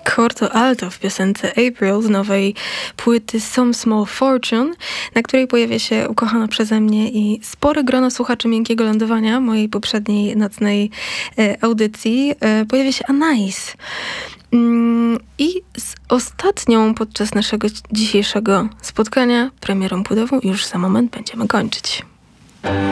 Corto Alto w piosence April z nowej płyty Some Small Fortune, na której pojawia się ukochana przeze mnie i spore grono słuchaczy Miękkiego Lądowania, mojej poprzedniej nocnej audycji. Pojawia się Anais. I z ostatnią podczas naszego dzisiejszego spotkania premierą płytową już za moment będziemy kończyć.